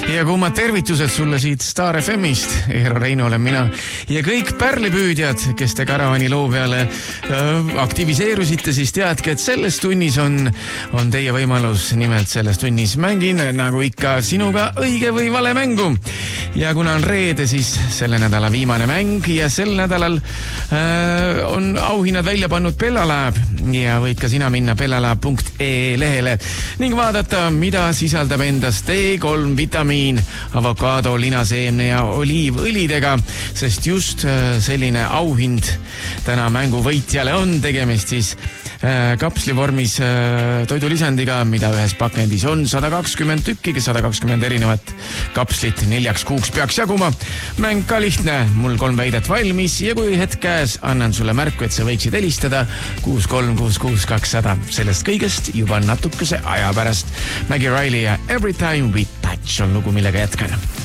Ja kummad tervitused sulle siit Star FMist. Eero Reino olen mina. Ja kõik pärlipüüdjad, kes te karavani loo peale aktiviseerusite, siis teadke, et selles tunnis on teie võimalus. Nimelt selles tunnis mängin, nagu ikka, sinuga õige või vale mängu. Ja kuna on reede, siis selle nädala viimane mäng ja sel nädalal on auhinnad välja pannud Bellalab ja võid ka sina minna bellalab.ee lehele ning vaadata, mida sisaldab endas D3 vitamiin, avokaado, linaseemne ja oliivõlidega, sest just selline auhind täna mängu võitjale on. Tegemist siis kapslivormis toidulisandiga, mida ühes pakendis on 120 tükki, 120 erinevat kapslit 4 kuuks peaks jaguma. Mäng ka lihtne, mul 3 väidet valmis ja kui hetk käes, annan sulle märku, et sa võiksid helistada 6366200. Sellest kõigest juba natukese aja pärast. Maggie Riley ja Every Time We Touch on lugu, millega jätkan.